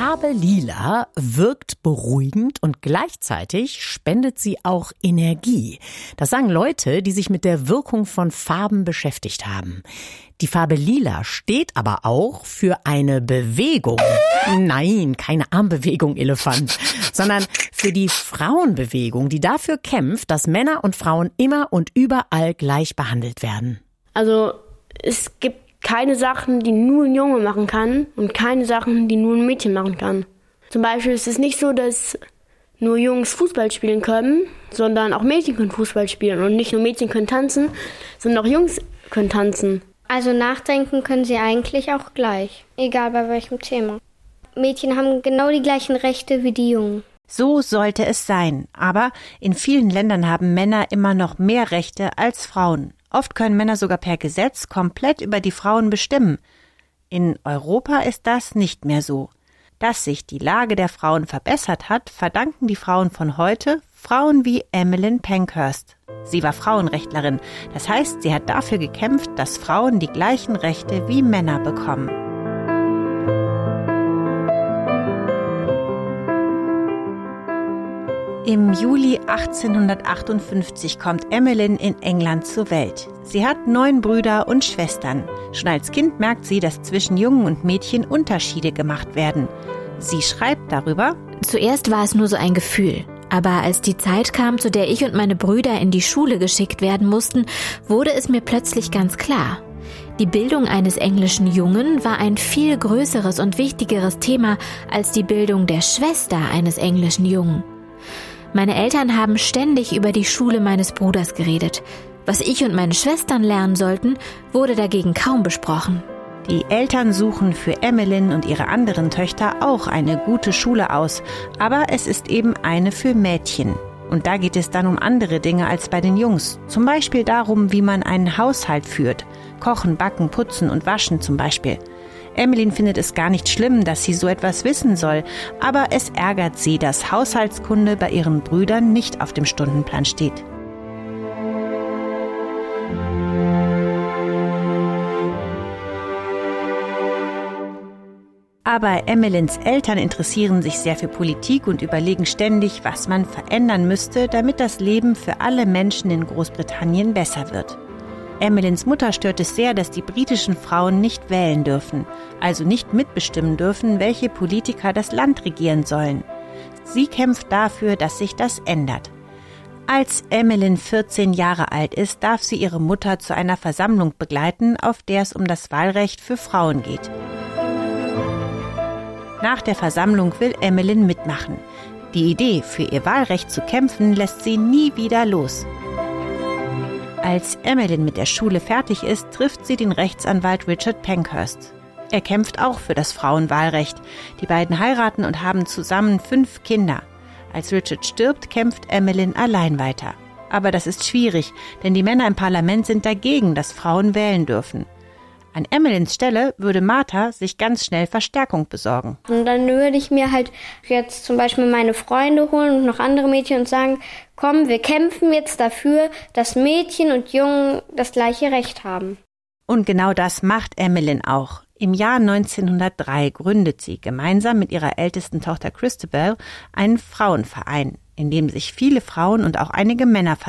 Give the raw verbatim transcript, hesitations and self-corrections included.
Farbe Lila wirkt beruhigend und gleichzeitig spendet sie auch Energie. Das sagen Leute, die sich mit der Wirkung von Farben beschäftigt haben. Die Farbe Lila steht aber auch für eine Bewegung. Nein, keine Armbewegung, Elefant, sondern für die Frauenbewegung, die dafür kämpft, dass Männer und Frauen immer und überall gleich behandelt werden. Also es gibt keine Sachen, die nur ein Junge machen kann und keine Sachen, die nur ein Mädchen machen kann. Zum Beispiel ist es nicht so, dass nur Jungs Fußball spielen können, sondern auch Mädchen können Fußball spielen. Und nicht nur Mädchen können tanzen, sondern auch Jungs können tanzen. Also nachdenken können sie eigentlich auch gleich, egal bei welchem Thema. Mädchen haben genau die gleichen Rechte wie die Jungen. So sollte es sein, aber in vielen Ländern haben Männer immer noch mehr Rechte als Frauen. Oft können Männer sogar per Gesetz komplett über die Frauen bestimmen. In Europa ist das nicht mehr so. Dass sich die Lage der Frauen verbessert hat, verdanken die Frauen von heute Frauen wie Emmeline Pankhurst. Sie war Frauenrechtlerin, das heißt, sie hat dafür gekämpft, dass Frauen die gleichen Rechte wie Männer bekommen. Im Juli achtzehnhundertachtundfünfzig kommt Emmeline in England zur Welt. Sie hat neun Brüder und Schwestern. Schon als Kind merkt sie, dass zwischen Jungen und Mädchen Unterschiede gemacht werden. Sie schreibt darüber: Zuerst war es nur so ein Gefühl. Aber als die Zeit kam, zu der ich und meine Brüder in die Schule geschickt werden mussten, wurde es mir plötzlich ganz klar. Die Bildung eines englischen Jungen war ein viel größeres und wichtigeres Thema als die Bildung der Schwester eines englischen Jungen. Meine Eltern haben ständig über die Schule meines Bruders geredet. Was ich und meine Schwestern lernen sollten, wurde dagegen kaum besprochen. Die Eltern suchen für Emmeline und ihre anderen Töchter auch eine gute Schule aus, aber es ist eben eine für Mädchen. Und da geht es dann um andere Dinge als bei den Jungs. Zum Beispiel darum, wie man einen Haushalt führt. Kochen, backen, putzen und waschen zum Beispiel. Emmeline findet es gar nicht schlimm, dass sie so etwas wissen soll, aber es ärgert sie, dass Haushaltskunde bei ihren Brüdern nicht auf dem Stundenplan steht. Aber Emmelines Eltern interessieren sich sehr für Politik und überlegen ständig, was man verändern müsste, damit das Leben für alle Menschen in Großbritannien besser wird. Emmelines Mutter stört es sehr, dass die britischen Frauen nicht wählen dürfen, also nicht mitbestimmen dürfen, welche Politiker das Land regieren sollen. Sie kämpft dafür, dass sich das ändert. Als Emmeline vierzehn Jahre alt ist, darf sie ihre Mutter zu einer Versammlung begleiten, auf der es um das Wahlrecht für Frauen geht. Nach der Versammlung will Emmeline mitmachen. Die Idee, für ihr Wahlrecht zu kämpfen, lässt sie nie wieder los. Als Emmeline mit der Schule fertig ist, trifft sie den Rechtsanwalt Richard Pankhurst. Er kämpft auch für das Frauenwahlrecht. Die beiden heiraten und haben zusammen fünf Kinder. Als Richard stirbt, kämpft Emmeline allein weiter. Aber das ist schwierig, denn die Männer im Parlament sind dagegen, dass Frauen wählen dürfen. An Emmelines Stelle würde Martha sich ganz schnell Verstärkung besorgen. Und dann würde ich mir halt jetzt zum Beispiel meine Freunde holen und noch andere Mädchen und sagen, komm, wir kämpfen jetzt dafür, dass Mädchen und Jungen das gleiche Recht haben. Und genau das macht Emmeline auch. Im Jahr neunzehnhundertdrei gründet sie gemeinsam mit ihrer ältesten Tochter Christabel einen Frauenverein, in dem sich viele Frauen und auch einige Männer